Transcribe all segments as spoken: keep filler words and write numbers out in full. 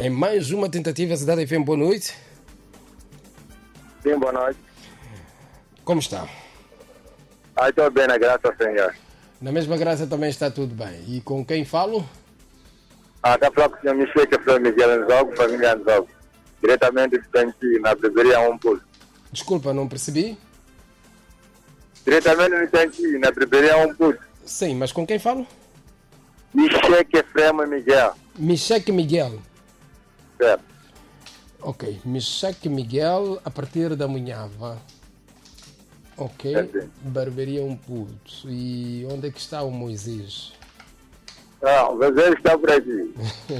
Em mais uma tentativa, Cidade F M, boa noite. Sim, boa noite. Como está? Ah, estou bem, na graça ao Senhor. Na mesma graça também está tudo bem. E com quem falo? Ah, está falando com o senhor Michel, que foi Miguel Anzogo, família Anzogo. Diretamente de Tanti, na Breveria um Pulso. Desculpa, não percebi. Diretamente de Tanti, na Breveria um Pulso. Sim, mas com quem falo? Michel, que foi Miguel. Micheque Miguel. Certo. Ok, Micheque Miguel a partir da Munhava. Ok, É sim. Barbearia um Pulso. E onde é que está o Moisés? Ah, o Moisés está por aqui.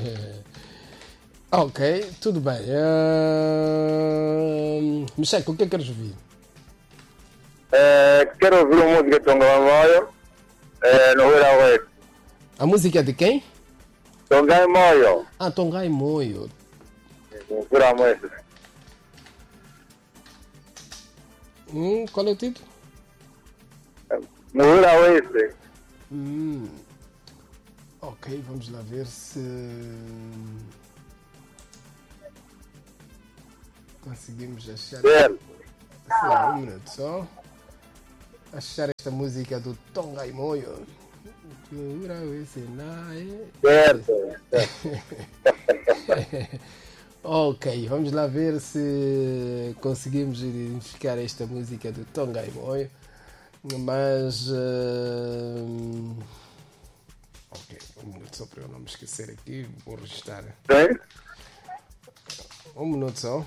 Ok, tudo bem. Uh... Micheque, o que é que queres ouvir? É, quero ouvir uma música de Tonga Moio, é, no Ura Oeste. A música é de quem? Tonga Moio, Ah, Tongai Moio. no Ura Oeste. Hum, qual é o título? No Ura Oeste. Hum. Ok, vamos lá ver se conseguimos achar. Certo. Só um minuto só. Achar esta música do Tongai Moio. Certo. Ok, vamos lá ver se conseguimos identificar esta música do Tongai Moio. Mas. Uh... Ok, um minuto só para eu não me esquecer aqui. Vou registrar. Sim? Um minuto só.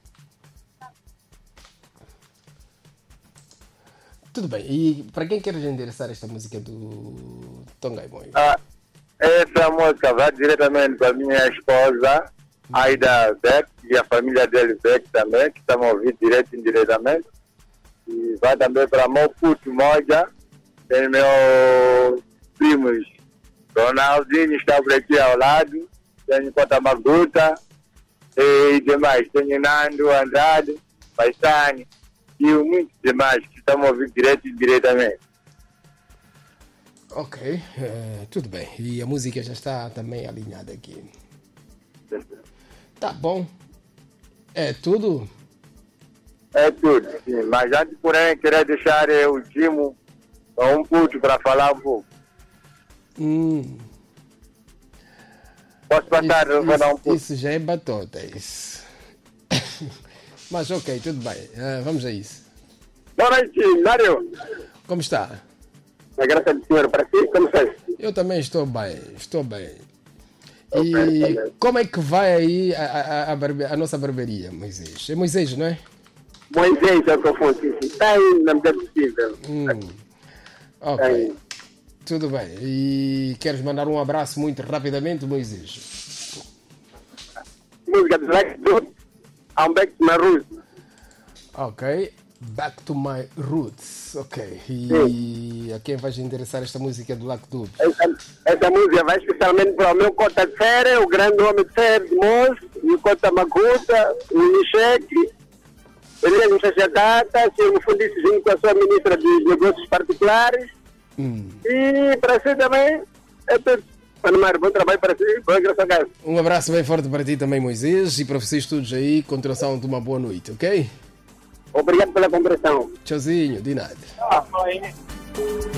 Tudo bem, e para quem queres endereçar esta música do Tongai Moio? Ah, essa música vai diretamente para minha esposa, Aida Beck, e a família dele Beck também, que estão ouvindo direto e indiretamente. E vai também para meu puto Moja, tem meus primos, Ronaldinho está por aqui ao lado, tem Cota Maguta, e demais, tem Nando, Andrade, Paisani, e muitos demais que estão ouvindo direto e indiretamente. Ok, é, tudo bem. E a música já está também alinhada aqui. Tá bom. É tudo? É tudo, sim. Mas antes, porém, queria deixar eh, o Dimo um puto para falar um pouco. Hum, Posso passar, eu isso, vou dar um isso, puto. isso já é batota, isso. Mas ok, tudo bem. Ah, vamos a isso. Boa noite, Mário. Como está? A graça do Senhor, para ti, como estás? Eu também estou bem, estou bem. Ok, E tá bem. como é que vai aí a, a, a, barbe- a nossa barbearia, Moisés? É Moisés, não é? Moisés é o que eu fosse. Está aí na medida possível. Hum. Tá Ok, aí. tudo bem. E queres mandar um abraço muito rapidamente, Moisés? Música do Black Dude, I'm back to my roots. Ok, Back to My Roots. Ok, e a quem vais interessar esta música do Black Dube? Essa, essa música vai especialmente para o meu Cota de Fere, o grande homem de Fere de Mons, e o Cota Maguta, o Micheque, Elias Chachacata, se eu fundisse junto com a sua ministra de Negócios Particulares. Hum. E para si também, é tudo. Panamar, bom trabalho para si, boa graça a casa. Um abraço bem forte para ti também, Moisés, e para vocês todos aí, continuação de uma boa noite, ok? Obrigado pela compreensão. Tchauzinho, de nada. Ah,